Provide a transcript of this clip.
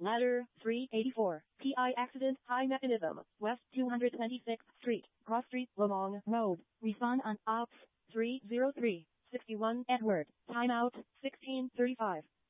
Ladder 384. PI accident, high mechanism, West 226th Street, Cross Street, Lemong Road. Respond on Ops 303. 61 Edward. Timeout 1635.